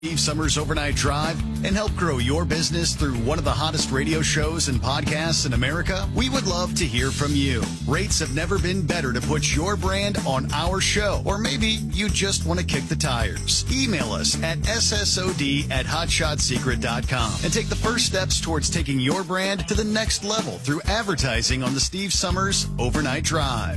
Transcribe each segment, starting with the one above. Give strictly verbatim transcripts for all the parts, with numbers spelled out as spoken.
Steve Summers Overnight Drive and help grow your business through one of the hottest radio shows and podcasts in America? We would love to hear from you. Rates have never been better to put your brand on our show. Or maybe you just want to kick the tires. Email us at S S O D at hotshot secret dot com and take the first steps towards taking your brand to the next level through advertising on the Steve Summers Overnight Drive.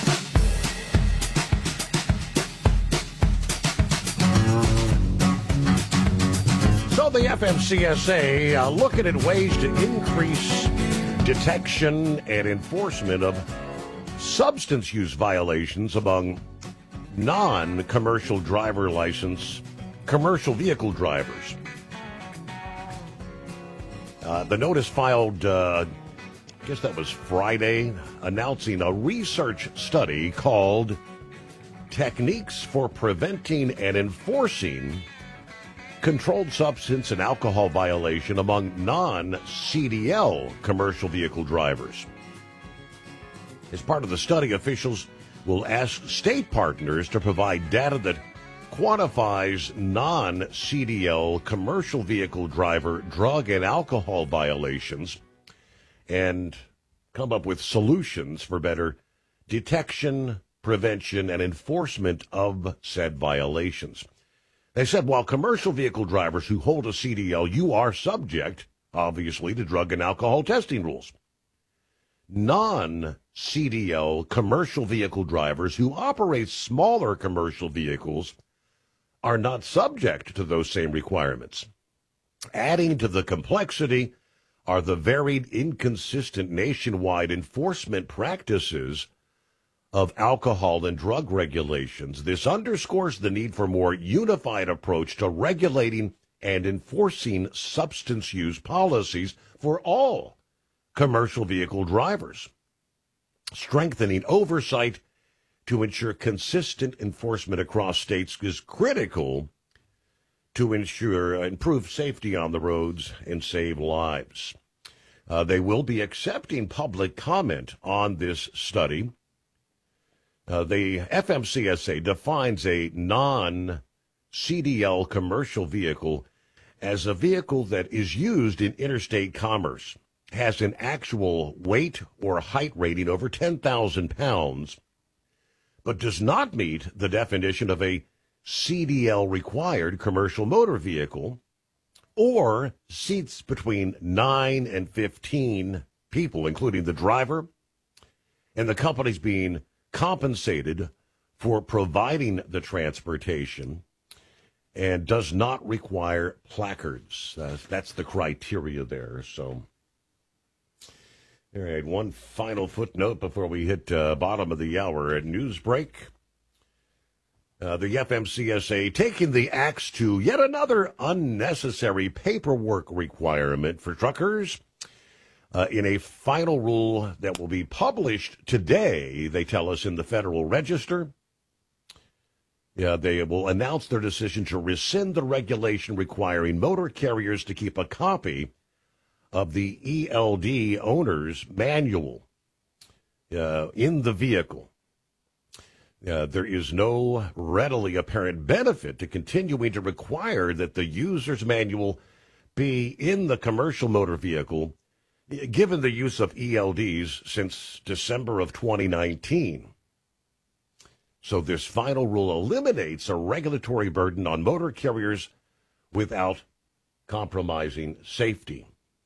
So the F M C S A uh, looking at ways to increase detection and enforcement of substance use violations among non-commercial driver license commercial vehicle drivers. Uh, the notice filed, uh, I guess that was Friday, announcing a research study called Techniques for Preventing and Enforcing Controlled Substance and Alcohol Violation Among Non-C D L Commercial Vehicle Drivers. As part of the study, officials will ask state partners to provide data that quantifies non-C D L commercial vehicle driver drug and alcohol violations and come up with solutions for better detection, prevention, and enforcement of said violations. They said while commercial vehicle drivers who hold a C D L, you are subject, obviously, to drug and alcohol testing rules. Non-C D L commercial vehicle drivers who operate smaller commercial vehicles are not subject to those same requirements. Adding to the complexity are the varied, inconsistent nationwide enforcement practices of alcohol and drug regulations. This underscores the need for a more unified approach to regulating and enforcing substance use policies for all commercial vehicle drivers. Strengthening oversight to ensure consistent enforcement across states is critical to ensure improved safety on the roads and save lives. Uh, they will be accepting public comment on this study. Uh, the F M C S A defines a non-C D L commercial vehicle as a vehicle that is used in interstate commerce, has an actual weight or height rating over ten thousand pounds, but does not meet the definition of a C D L-required commercial motor vehicle, or seats between nine and fifteen people, including the driver, and the companies being compensated for providing the transportation, and does not require placards. Uh, that's the criteria there. So, all right, one final footnote before we hit uh, bottom of the hour at news break. Uh, the F M C S A taking the axe to yet another unnecessary paperwork requirement for truckers. Uh, in a final rule that will be published today, they tell us, in the Federal Register. Yeah, they will announce their decision to rescind the regulation requiring motor carriers to keep a copy of the E L D owner's manual uh, in the vehicle. Uh, there is no readily apparent benefit to continuing to require that the user's manual be in the commercial motor vehicle, given the use of E L Ds since December of twenty nineteen. So this final rule eliminates a regulatory burden on motor carriers without compromising safety.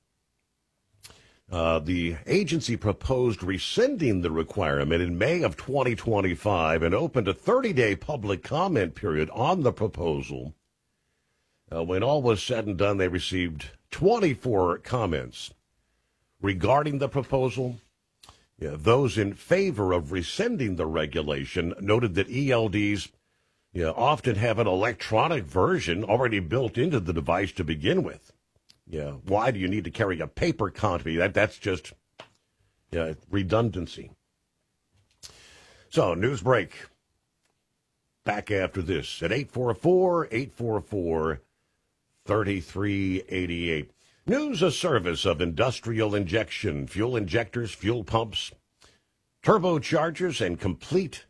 Uh, the agency proposed rescinding the requirement in May of twenty twenty-five and opened a thirty-day public comment period on the proposal. Uh, when all was said and done, they received twenty-four comments regarding the proposal. Yeah, those in favor of rescinding the regulation noted that E L Ds yeah, often have an electronic version already built into the device to begin with. Yeah, why do you need to carry a paper copy? That that's just yeah, redundancy. So, news break. Back after this at eight four four, eight four four, three three eight eight. News, a service of Industrial Injection, fuel injectors, fuel pumps, turbochargers, and complete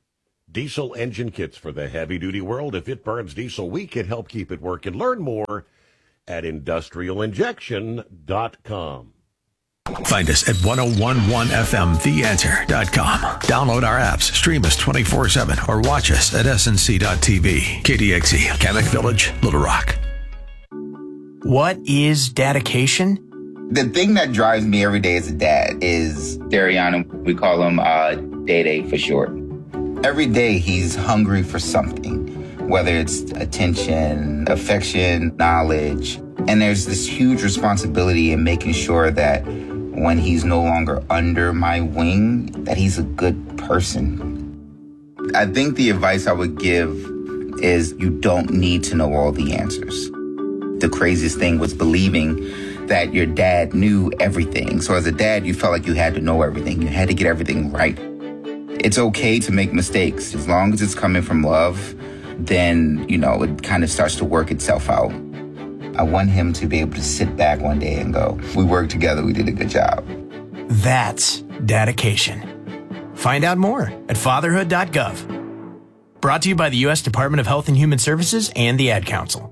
Diesel engine kits for the heavy-duty world. If it burns diesel, we can help keep it working. Learn more at industrial injection dot com. Find us at ten eleven F M the answer dot com. Download our apps, stream us twenty-four seven, or watch us at S N C dot T V. K D X E, Kamek Village, Little Rock. What is dedication? The thing that drives me every day as a dad is Dariana. We call him uh, Day-Day for short. Every day he's hungry for something, whether it's attention, affection, knowledge. And there's this huge responsibility in making sure that when he's no longer under my wing, that he's a good person. I think the advice I would give is you don't need to know all the answers. The craziest thing was believing that your dad knew everything. So as a dad, you felt like you had to know everything. You had to get everything right. It's okay to make mistakes. As long as it's coming from love, then, you know, it kind of starts to work itself out. I want him to be able to sit back one day and go, we worked together, we did a good job. That's dedication. Find out more at fatherhood dot gov. Brought to you by the U S Department of Health and Human Services and the Ad Council.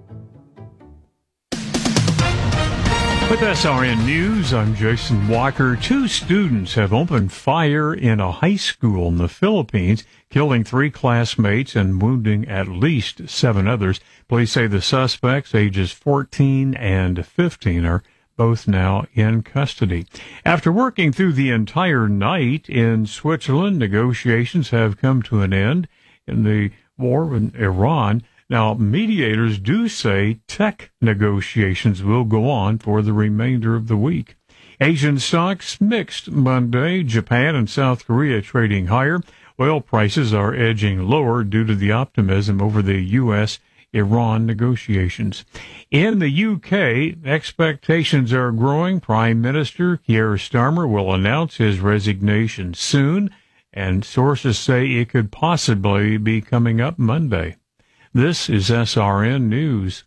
With S R N News, I'm Jason Walker. Two students have opened fire in a high school in the Philippines, killing three classmates and wounding at least seven others. Police say the suspects, ages fourteen and fifteen, are both now in custody. After working through the entire night in Switzerland, negotiations have come to an end in the war in Iran. Now, mediators do say tech negotiations will go on for the remainder of the week. Asian stocks mixed Monday. Japan and South Korea trading higher. Oil prices are edging lower due to the optimism over the U S Iran negotiations. In the U K, expectations are growing. Prime Minister Keir Starmer will announce his resignation soon, and sources say it could possibly be coming up Monday. This is S R N News.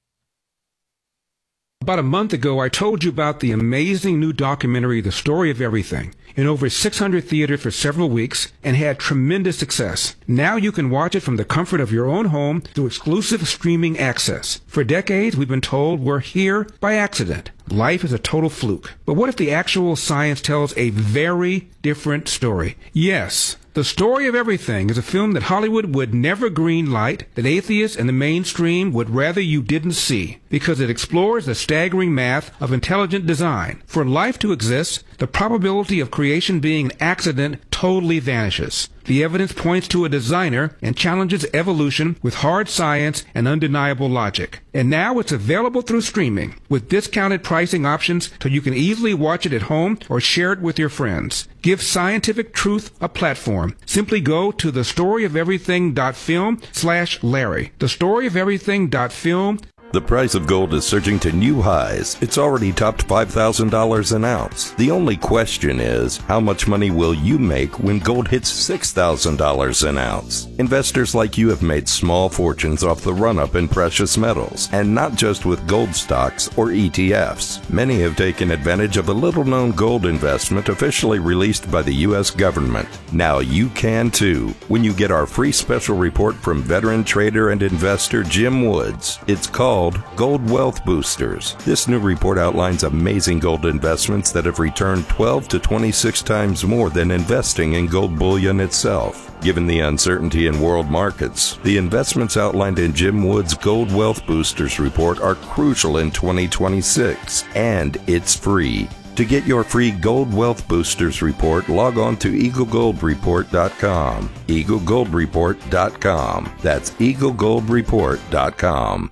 About a month ago, I told you about the amazing new documentary, The Story of Everything, in over six hundred theaters for several weeks and had tremendous success. Now you can watch it from the comfort of your own home through exclusive streaming access. For decades, we've been told we're here by accident. Life is a total fluke. But what if the actual science tells a very different story? Yes. The Story of Everything is a film that Hollywood would never greenlight, that atheists and the mainstream would rather you didn't see, because it explores the staggering math of intelligent design. For life to exist, the probability of creation being an accident totally vanishes. The evidence points to a designer and challenges evolution with hard science and undeniable logic. And now it's available through streaming with discounted pricing options so you can easily watch it at home or share it with your friends. Give scientific truth a platform. Simply go to the story of everything dot film slash Larry. the story of everything dot film. The price of gold is surging to new highs. It's already topped five thousand dollars an ounce. The only question is, how much money will you make when gold hits six thousand dollars an ounce? Investors like you have made small fortunes off the run-up in precious metals, and not just with gold stocks or E T Fs. Many have taken advantage of a little-known gold investment officially released by the U S government. Now you can too, when you get our free special report from veteran trader and investor Jim Woods. It's called Gold Wealth Boosters. This new report outlines amazing gold investments that have returned twelve to twenty-six times more than investing in gold bullion itself. Given the uncertainty in world markets, the investments outlined in Jim Wood's Gold Wealth Boosters report are crucial in twenty twenty-six, and it's free. To get your free Gold Wealth Boosters report, log on to eagle gold report dot com. eagle gold report dot com. That's eagle gold report dot com.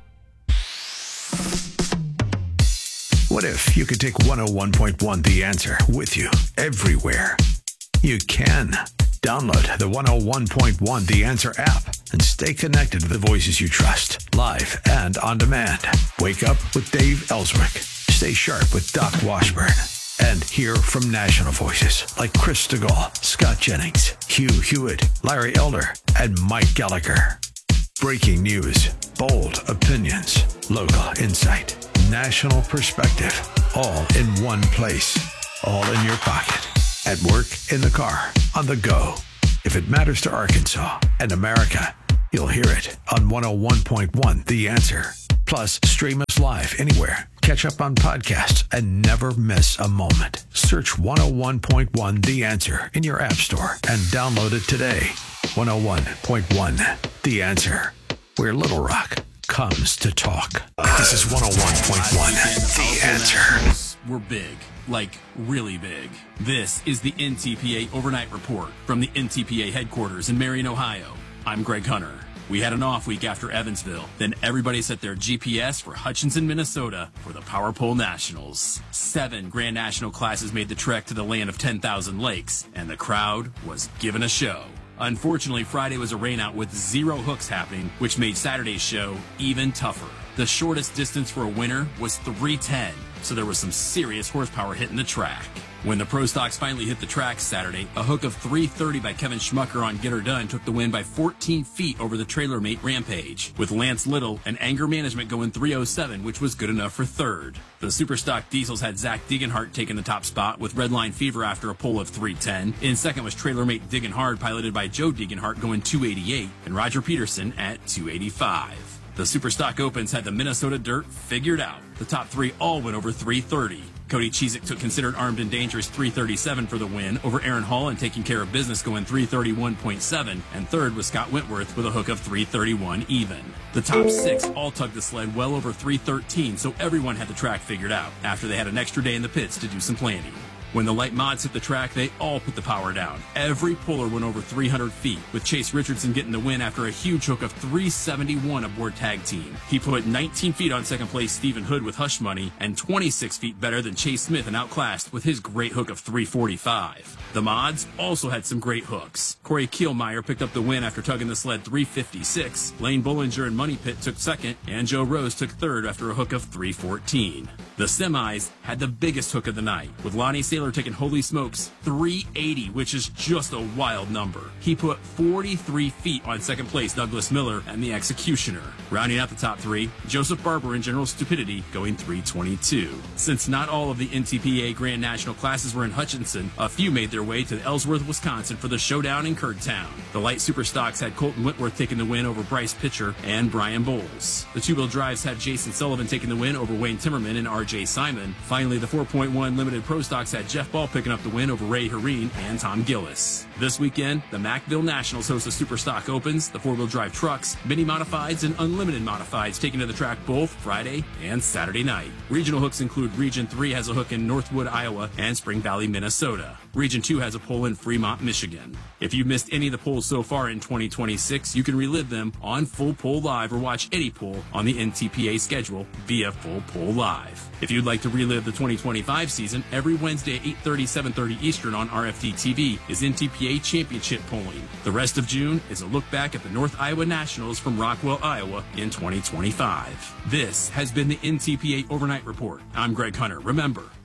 What if you could take one oh one point one The Answer with you everywhere? You can. Download the one oh one point one The Answer app and stay connected to the voices you trust, live and on demand. Wake up with Dave Ellswick. Stay sharp with Doc Washburn. And hear from national voices like Chris DeGaulle, Scott Jennings, Hugh Hewitt, Larry Elder, and Mike Gallagher. Breaking news, bold opinions, local insight, national perspective, all in one place, all in your pocket, at work, in the car, on the go. If it matters to Arkansas and America, you'll hear it on one oh one point one The Answer. Plus, stream us live anywhere. Catch up on podcasts and never miss a moment. Search one oh one point one The Answer in your app store and download it today. one oh one point one The Answer, where Little Rock comes to talk. This is one oh one point one The Answer. We're big, like really big. This is the N T P A Overnight Report from the N T P A headquarters in Marion, Ohio. I'm Greg Hunter. We had an off week after Evansville. Then everybody set their G P S for Hutchinson, Minnesota for the Power Pole Nationals. Seven Grand National classes made the trek to the land of ten thousand lakes, and the crowd was given a show. Unfortunately, Friday was a rainout with zero hooks happening, which made Saturday's show even tougher. The shortest distance for a winner was three ten, so there was some serious horsepower hitting the track. When the Pro Stocks finally hit the track Saturday, a hook of three thirty by Kevin Schmucker on Get Her Done took the win by fourteen feet over the trailer mate Rampage, with Lance Little and Anger Management going three oh seven, which was good enough for third. The Superstock Diesels had Zach Degenhart taking the top spot with Redline Fever after a pole of three ten. In second was trailer mate Diggin' Hard, piloted by Joe Degenhart, going two eighty-eight, and Roger Peterson at two eighty-five. The Superstock Opens had the Minnesota dirt figured out. The top three all went over three thirty. Cody Cheezick took Considered Armed and Dangerous three thirty-seven for the win over Aaron Hall and Taking Care of Business going three thirty-one point seven, and third was Scott Wentworth with a hook of three thirty-one even. The top six all tugged the sled well over three thirteen, so everyone had the track figured out after they had an extra day in the pits to do some planning. When the light mods hit the track, they all put the power down. Every puller went over three hundred feet, with Chase Richardson getting the win after a huge hook of three seventy-one aboard Tag Team. He put nineteen feet on second place Stephen Hood with Hush Money, and twenty-six feet better than Chase Smith and outclassed with his great hook of three forty-five. The mods also had some great hooks. Corey Kielmeyer picked up the win after tugging the sled three fifty-six. Lane Bollinger and Money Pit took second, and Joe Rose took third after a hook of three fourteen. The semis had the biggest hook of the night, with Lonnie Saylor taking Holy Smokes three eighty, which is just a wild number. He put forty-three feet on second place Douglas Miller and the Executioner. Rounding out the top three, Joseph Barber and General Stupidity going three twenty-two. Since not all of the N T P A Grand National classes were in Hutchinson, a few made their way to Ellsworth, Wisconsin for the showdown in Kurdtown. The light super stocks had Colton Whitworth taking the win over Bryce Pitcher and Brian Bowles. The two-wheel drives had Jason Sullivan taking the win over Wayne Timmerman and R J Simon. Finally, the four point one limited pro stocks had Jeff Ball picking up the win over Ray Hareen and Tom Gillis. This weekend, the Macville Nationals host the Superstock Opens, the four-wheel drive trucks, mini modifieds, and unlimited modifieds taking to the track both Friday and Saturday night. Regional hooks include Region three has a hook in Northwood, Iowa, and Spring Valley, Minnesota. Region two has a pole in Fremont, Michigan. If you missed any of the polls so far in twenty twenty-six, you can relive them on Full Pole Live or watch any poll on the N T P A schedule via Full Pole Live. If you'd like to relive the twenty twenty-five season, every Wednesday at eight thirty, seven thirty Eastern on R F D T V is N T P A Championship polling. The rest of June is a look back at the North Iowa Nationals from Rockwell, Iowa in twenty twenty-five. This has been the N T P A Overnight Report. I'm Greg Hunter. Remember,